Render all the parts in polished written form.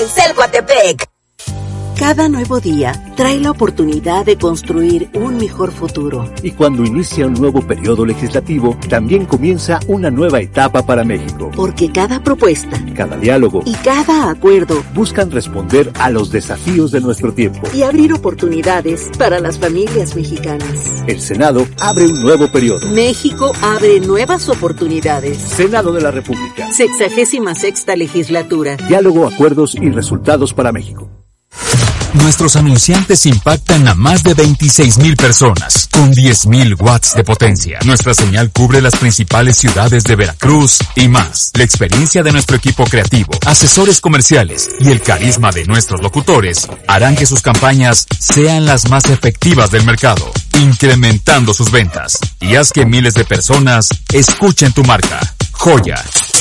Telcel Coatepec. Cada nuevo día trae la oportunidad de construir un mejor futuro. Y cuando inicia un nuevo periodo legislativo, también comienza una nueva etapa para México. Porque cada propuesta, cada diálogo y cada acuerdo buscan responder a los desafíos de nuestro tiempo y abrir oportunidades para las familias mexicanas. El Senado abre un nuevo periodo. México abre nuevas oportunidades. Senado de la República. 66ª legislatura. Diálogo, acuerdos y resultados para México. Nuestros anunciantes impactan a más de 26,000 personas, con 10,000 watts de potencia. Nuestra señal cubre las principales ciudades de Veracruz y más. La experiencia de nuestro equipo creativo, asesores comerciales y el carisma de nuestros locutores harán que sus campañas sean las más efectivas del mercado, incrementando sus ventas. Y haz que miles de personas escuchen tu marca. Joya.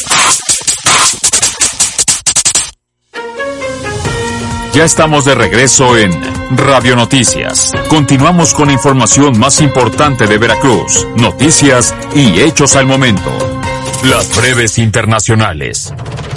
Ya estamos de regreso en Radio Noticias. Continuamos con la información más importante de Veracruz, noticias y hechos al momento. Las breves internacionales.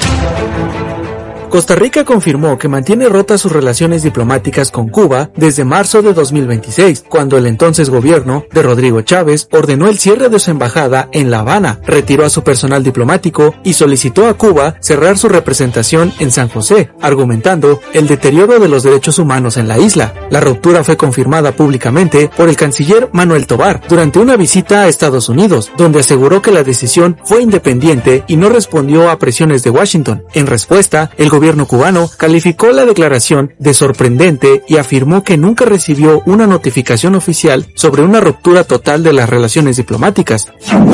Costa Rica confirmó que mantiene rotas sus relaciones diplomáticas con Cuba desde marzo de 2026, cuando el entonces gobierno de Rodrigo Chávez ordenó el cierre de su embajada en La Habana, retiró a su personal diplomático y solicitó a Cuba cerrar su representación en San José, argumentando el deterioro de los derechos humanos en la isla. La ruptura fue confirmada públicamente por el canciller Manuel Tovar durante una visita a Estados Unidos, donde aseguró que la decisión fue independiente y no respondió a presiones de Washington. En respuesta, el gobierno cubano calificó la declaración de sorprendente y afirmó que nunca recibió una notificación oficial sobre una ruptura total de las relaciones diplomáticas.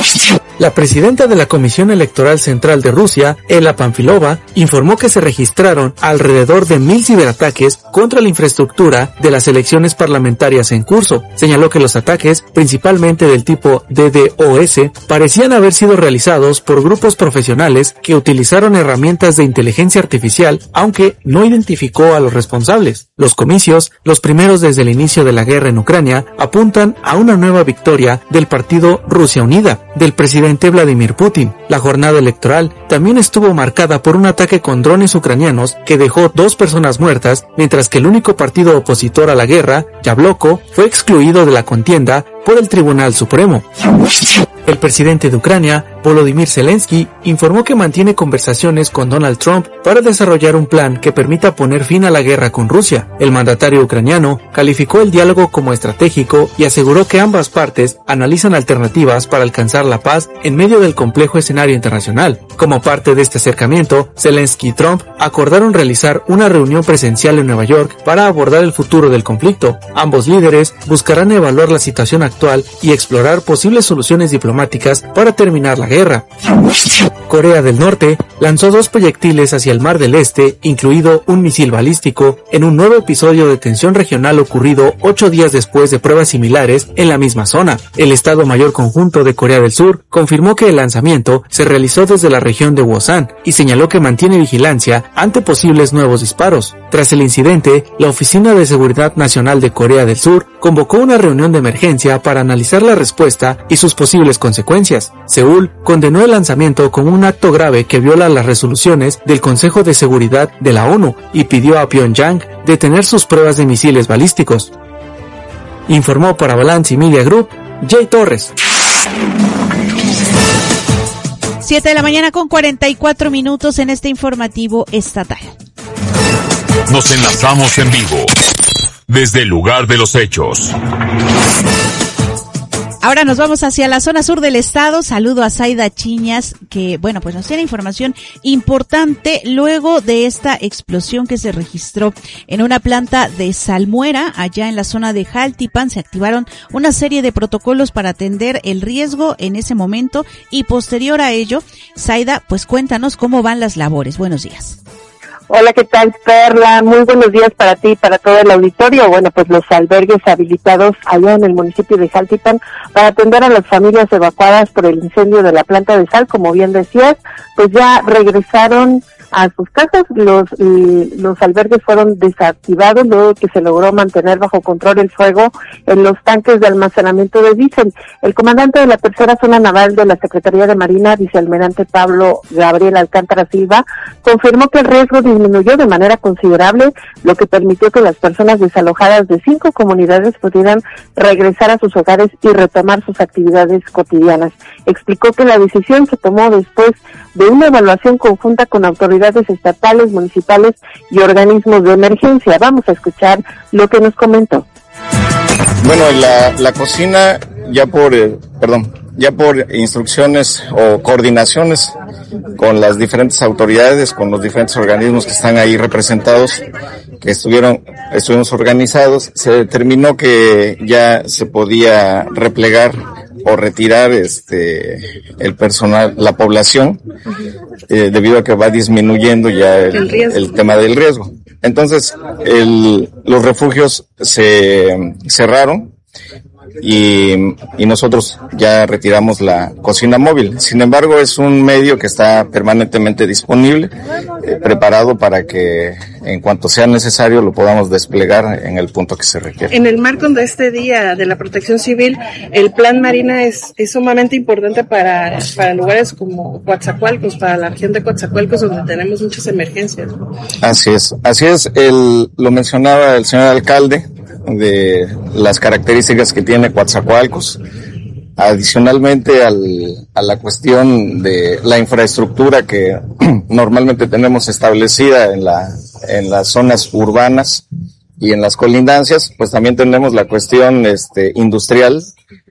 La presidenta de la Comisión Electoral Central de Rusia, Ela Panfilova, informó que se registraron alrededor de 1,000 ciberataques contra la infraestructura de las elecciones parlamentarias en curso. Señaló que los ataques, principalmente del tipo DDoS, parecían haber sido realizados por grupos profesionales que utilizaron herramientas de inteligencia artificial, aunque no identificó a los responsables. Los comicios, los primeros desde el inicio de la guerra en Ucrania, apuntan a una nueva victoria del partido Rusia Unida, del presidente Vladimir Putin. La jornada electoral también estuvo marcada por un ataque con drones ucranianos que dejó 2 personas muertas, mientras que el único partido opositor a la guerra, Yabloko, fue excluido de la contienda por el Tribunal Supremo. El presidente de Ucrania, Volodymyr Zelensky, informó que mantiene conversaciones con Donald Trump para desarrollar un plan que permita poner fin a la guerra con Rusia. El mandatario ucraniano calificó el diálogo como estratégico y aseguró que ambas partes analizan alternativas para alcanzar la paz en medio del complejo escenario internacional. Como parte de este acercamiento, Zelensky y Trump acordaron realizar una reunión presencial en Nueva York para abordar el futuro del conflicto. Ambos líderes buscarán evaluar la situación actual y explorar posibles soluciones diplomáticas para terminar la guerra. Corea del Norte lanzó 2 proyectiles hacia el Mar del Este, incluido un misil balístico, en un nuevo episodio de tensión regional ocurrido 8 días después de pruebas similares en la misma zona. El Estado Mayor Conjunto de Corea del Sur confirmó que el lanzamiento se realizó desde la región de Wonsan y señaló que mantiene vigilancia ante posibles nuevos disparos. Tras el incidente, la Oficina de Seguridad Nacional de Corea del Sur convocó una reunión de emergencia para analizar la respuesta y sus posibles consecuencias. Seúl condenó el lanzamiento como un acto grave que viola las resoluciones del Consejo de Seguridad de la ONU y pidió a Pyongyang detener sus pruebas de misiles balísticos. Informó para Balance Media Group, Jay Torres. 7:44 a.m. en este informativo estatal. Nos enlazamos en vivo desde el lugar de los hechos. Ahora nos vamos hacia la zona sur del estado. Saludo a Zaida Chiñas, que, pues nos tiene información importante luego de esta explosión que se registró en una planta de salmuera allá en la zona de Jaltipan. Se activaron una serie de protocolos para atender el riesgo en ese momento y posterior a ello, Zaida, cuéntanos cómo van las labores. Buenos días. Hola, ¿qué tal, Perla? Muy buenos días para ti y para todo el auditorio. Los albergues habilitados allá en el municipio de Jaltipan para atender a las familias evacuadas por el incendio de la planta de sal, como bien decías, ya regresaron a sus casas. Los albergues fueron desactivados luego que se logró mantener bajo control el fuego en los tanques de almacenamiento de diésel. El comandante de la tercera zona naval de la Secretaría de Marina, vicealmirante Pablo Gabriel Alcántara Silva, confirmó que el riesgo disminuyó de manera considerable, lo que permitió que las personas desalojadas de 5 comunidades pudieran regresar a sus hogares y retomar sus actividades cotidianas. Explicó que la decisión se tomó después de una evaluación conjunta con autoridades estatales, municipales y organismos de emergencia. Vamos a escuchar lo que nos comentó. Bueno, la cocina ya por instrucciones o coordinaciones con las diferentes autoridades, con los diferentes organismos que están ahí representados, que estuvimos organizados, se determinó que ya se podía replegar o retirar el personal, la población, debido a que va disminuyendo ya el tema del riesgo. Entonces, los refugios se cerraron y nosotros ya retiramos la cocina móvil. Sin embargo, es un medio que está permanentemente disponible, preparado para que en cuanto sea necesario lo podamos desplegar en el punto que se requiere. En el marco de este Día de la Protección Civil, el Plan Marina es sumamente importante para lugares como Coatzacoalcos, para la región de Coatzacoalcos, donde tenemos muchas emergencias. Así es. Lo mencionaba el señor alcalde, de las características que tiene Coatzacoalcos, adicionalmente a la cuestión de la infraestructura que normalmente tenemos establecida en las zonas urbanas y en las colindancias, pues también tenemos la cuestión industrial,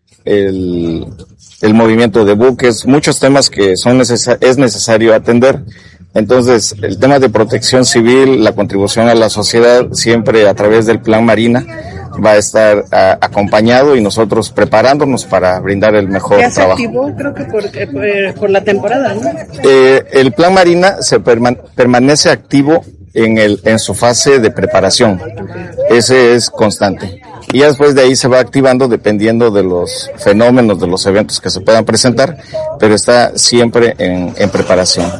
el movimiento de buques, muchos temas que es necesario atender. Entonces, el tema de protección civil, la contribución a la sociedad, siempre a través del Plan Marina, va a estar acompañado y nosotros preparándonos para brindar el mejor trabajo. Ya se activó, creo que por la temporada, ¿no? El Plan Marina se permanece activo en su fase de preparación. Ese es constante. Y después de ahí se va activando dependiendo de los fenómenos, de los eventos que se puedan presentar, pero está siempre en preparación.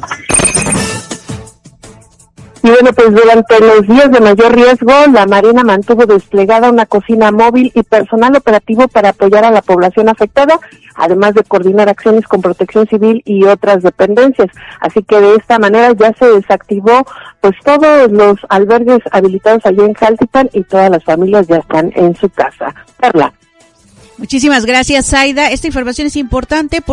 Y bueno, pues durante los días de mayor riesgo, la Marina mantuvo desplegada una cocina móvil y personal operativo para apoyar a la población afectada, además de coordinar acciones con Protección Civil y otras dependencias. Así que de esta manera ya se desactivó pues todos los albergues habilitados allí en Jaltipan y todas las familias ya están en su casa. Carla. Muchísimas gracias, Zaida. Esta información es importante